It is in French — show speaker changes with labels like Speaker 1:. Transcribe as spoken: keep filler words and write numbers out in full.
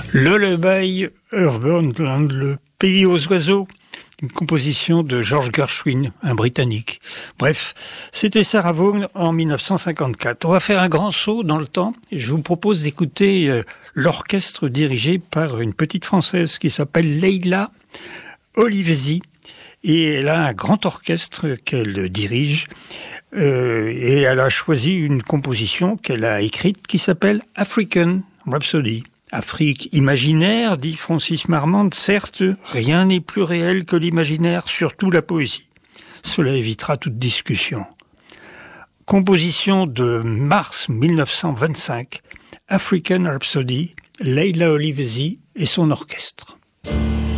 Speaker 1: Lullaby Urban, le pays aux oiseaux, une composition de George Gershwin, un Britannique. Bref, c'était Sarah Vaughan en mille neuf cent cinquante-quatre. On va faire un grand saut dans le temps et je vous propose d'écouter euh, l'orchestre dirigé par une petite Française qui s'appelle Leila Olivesi. Et elle a un grand orchestre qu'elle dirige euh, et elle a choisi une composition qu'elle a écrite qui s'appelle African Rhapsody. Afrique imaginaire, dit Francis Marmande, certes, rien n'est plus réel que l'imaginaire, surtout la poésie. Cela évitera toute discussion. Composition de mars mille neuf cent vingt-cinq, African Rhapsody, Leila Olivesi et son orchestre.